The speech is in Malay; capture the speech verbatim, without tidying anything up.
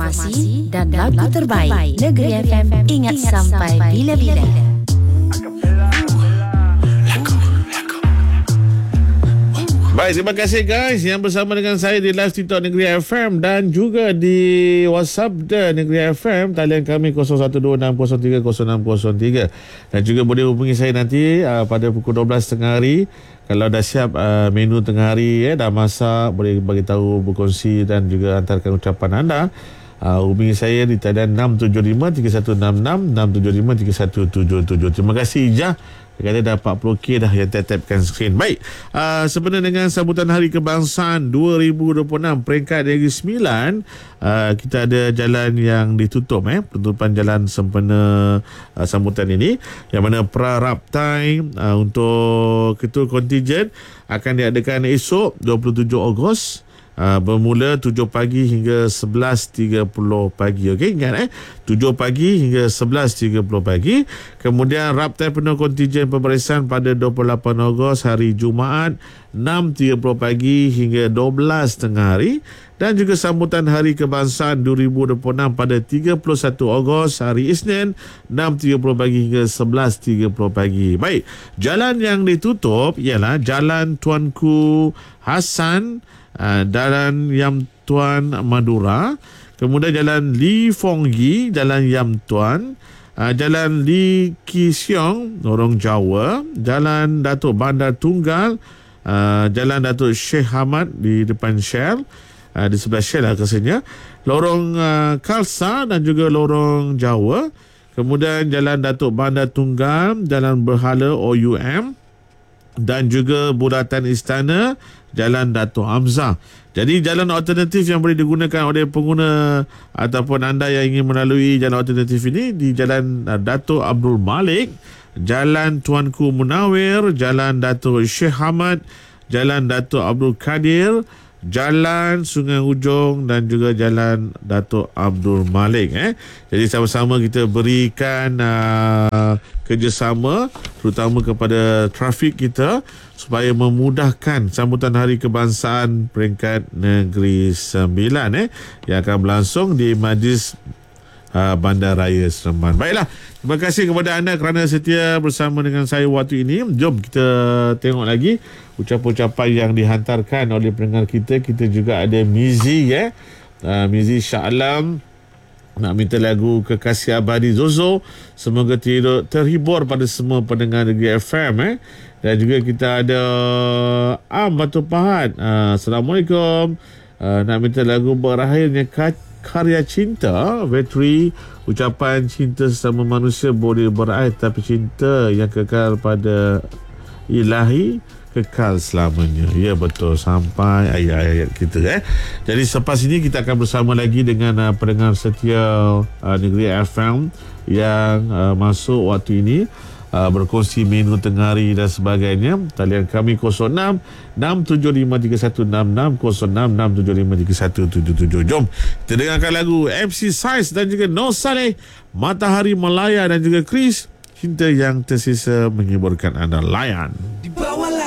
informasi dan lagu terbaik. Negeri F M, ingat sampai bila-bila. Baik, terima kasih guys yang bersama dengan saya di live TikTok Negeri F M dan juga di WhatsApp The Negeri F M. Talian kami kosong satu dua enam kosong tiga kosong enam kosong tiga. Dan juga boleh hubungi saya nanti uh, pada pukul dua belas tengah hari. Kalau dah siap uh, menu tengah hari, eh, dah masak, boleh bagi tahu, berkongsi dan juga hantarkan ucapan anda. Uh, hubungi saya di talian enam tujuh lima tiga satu enam enam enam tujuh lima tiga satu tujuh tujuh. Terima kasih Ijah. Dia kata dah empat puluh K dah yang tap-tapkan skrin. Baik, uh, sebenarnya dengan sambutan Hari Kebangsaan dua ribu dua puluh enam peringkat negeri sembilan, uh, kita ada jalan yang ditutup, eh, penutupan jalan sempena uh, sambutan ini, yang mana pra-raptai uh, untuk ketua kontijen akan diadakan esok dua puluh tujuh Ogos. Uh, bermula tujuh pagi hingga sebelas tiga puluh pagi. Okey, ingat eh tujuh pagi hingga sebelas tiga puluh pagi. Kemudian raptai penuh kontijen pembarisan pada dua puluh lapan Ogos hari Jumaat enam tiga puluh pagi hingga dua belas tengah hari, dan juga sambutan Hari Kebangsaan dua ribu dua puluh enam pada tiga puluh satu Ogos hari Isnin enam tiga puluh pagi hingga sebelas tiga puluh pagi. Baik, jalan yang ditutup ialah Jalan Tuanku Hassan, Uh, Jalan Yam Tuan Madura, kemudian Jalan Li Fongyi, Jalan Yam Tuan, uh, Jalan Li Ki Siong, Lorong Jawa, Jalan Datuk Bandar Tunggal, uh, Jalan Datuk Sheikh Hamad di depan Shell, uh, di sebelah Shell lah rasanya, Lorong uh, Khalsa dan juga Lorong Jawa, kemudian Jalan Datuk Bandar Tunggal, Jalan Berhala O U M, dan juga Bulatan Istana, Jalan Dato' Hamzah. Jadi jalan alternatif yang boleh digunakan oleh pengguna ataupun anda yang ingin melalui jalan alternatif ini di Jalan Dato' Abdul Malik, Jalan Tuanku Munawir, Jalan Dato' Sheikh Hamad, Jalan Dato' Abdul Kadir, Jalan Sungai Ujong dan juga Jalan Dato' Abdul Malik. Eh. Jadi sama-sama kita berikan uh, kerjasama terutama kepada trafik kita supaya memudahkan sambutan Hari Kebangsaan peringkat negeri sembilan eh, yang akan berlangsung di Majlis uh, Bandaraya Seremban. Baiklah, terima kasih kepada anda kerana setia bersama dengan saya waktu ini. Jom kita tengok lagi ucapan-ucapan yang dihantarkan oleh pendengar kita. Kita juga ada Mizi, ya. Uh, Mizi Shah Alam nak minta lagu Kekasih Abadi Zozo. Semoga ter- terhibur pada semua pendengar Negeri F M, eh. Dan juga kita ada Am Batu Pahat. Uh, Assalamualaikum. Uh, nak minta lagu berakhirnya karya cinta Vetri. Ucapan cinta sesama manusia boleh berakhir, tapi cinta yang kekal pada ilahi kekal selamanya. Ya, betul, sampai ayat-ayat kita, eh. Jadi selepas ini kita akan bersama lagi dengan uh, pendengar setia uh, Negeri F M yang uh, masuk waktu ini, uh, berkongsi menu tengah hari dan sebagainya. Talian kami kosong enam enam tujuh lima tiga satu enam enam kosong enam enam tujuh lima tiga satu tujuh tujuh. Jom kita dengarkan lagu M C Saiz dan juga Noh Saleh, Matahari Melaya, dan juga Chris, Cinta Yang Tersisa, menghiburkan anda. Layan.